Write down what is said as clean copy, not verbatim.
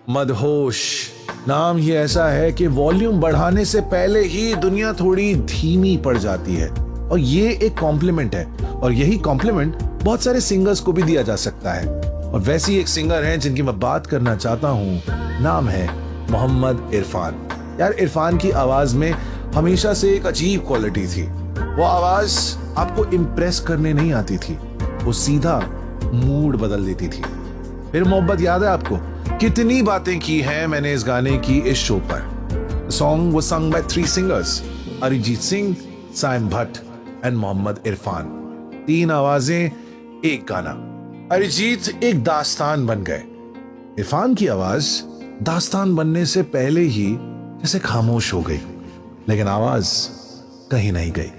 मदहोश नाम ही ऐसा है कि वॉल्यूम बढ़ाने से पहले ही दुनिया थोड़ी धीमी पड़ जाती है, और ये एक कॉम्प्लीमेंट है, और यही कॉम्प्लीमेंट बहुत सारे सिंगर्स को भी दिया जा सकता है। और वैसी एक सिंगर है जिनकी मैं बात करना चाहता हूँ, नाम है मोहम्मद इरफान। यार, इरफान की आवाज में हमेशा से एक अजीब क्वालिटी थी। वो आवाज आपको इम्प्रेस करने नहीं आती थी, वो सीधा मूड बदल देती थी। फिर मोहब्बत याद है आपको? कितनी बातें की हैं मैंने इस गाने की इस शो पर। Song was सung by 3 singers, Arijit Singh, Saim Bhatt and Mohammad Irfan. 3 आवाजें, एक गाना। अरिजीत एक दास्तान बन गए। इरफान की आवाज दास्तान बनने से पहले ही जैसे खामोश हो गई, लेकिन आवाज कहीं नहीं गई।